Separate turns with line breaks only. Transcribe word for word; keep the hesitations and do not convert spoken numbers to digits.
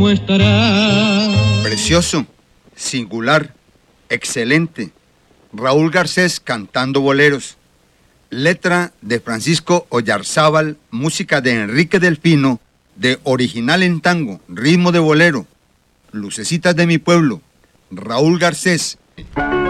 Precioso, singular, excelente. Raúl Garcés cantando boleros. Letra de Francisco Oyarzábal, música de Enrique Delfino, de Original en Tango, ritmo de bolero. Lucecitas de mi pueblo, Raúl Garcés.